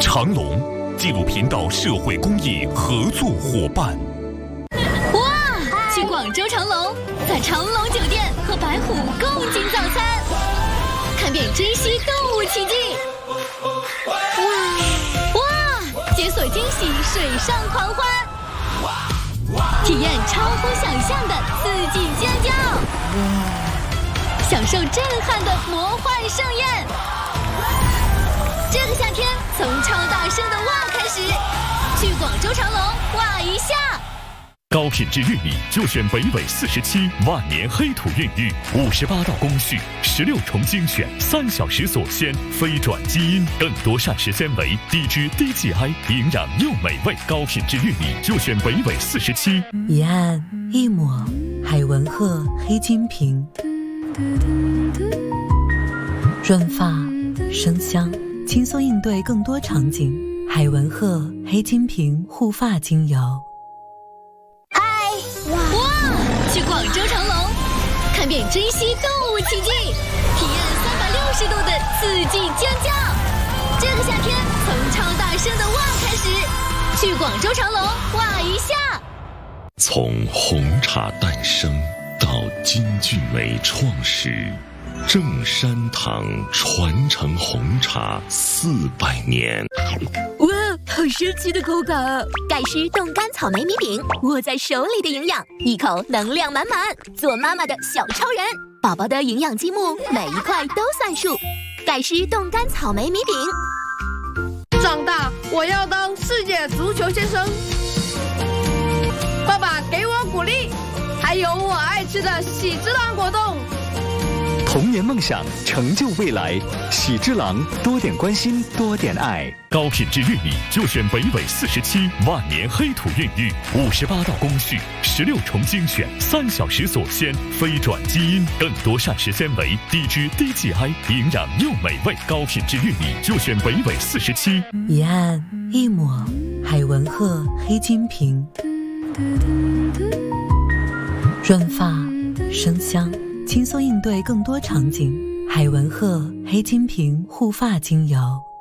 长隆纪录频道社会公益合作伙伴。 哇！去广州长隆，在长隆酒店和白虎共进早餐，看遍珍稀动物奇迹。哇！解锁惊喜水上狂欢，体验超乎想象的刺激尖叫，享受震撼的魔幻盛宴。这个夏天，从超大声的哇开始，去广州长隆哇一下。 高品质玉米就选北纬47万年黑土孕育，58道工序，16重精选，3小时锁鲜，非转基因，更多膳食纤维，低脂低 GI， 营养又美味。高品质玉米就选北纬47。 一按一抹，海文鹤黑金瓶，润发生香，轻松应对更多场景。海文鹤黑金瓶护发精油。 哇！去广州长隆，看遍珍稀动物奇迹，体验360度的刺激尖叫。这个夏天，从超大声的哇开始，去广州长隆哇一下。 从红茶诞生到金骏眉创始，正山堂传承红茶400年。 哇，好神奇的口感啊！盖诗冻干草莓米饼，握在手里的营养，一口能量满满，做妈妈的小超人。宝宝的营养积木，每一块都算数。盖诗冻干草莓米饼。 长大我要当世界足球先生。爸爸给我鼓励，还有我爱吃的喜之郎果冻。 童年梦想，成就未来。喜之郎，多点关心，多点爱。 高品质玉米就选北纬47万年黑土孕育，58道工序，16重精选，3小时锁鲜，非转基因，更多膳食纤维，低脂低 GI， 营养又美味。高品质玉米就选北纬47。 一按一抹，海文鹤黑金瓶，润发生香，轻松应对更多场景。海文鹤黑金瓶护发精油。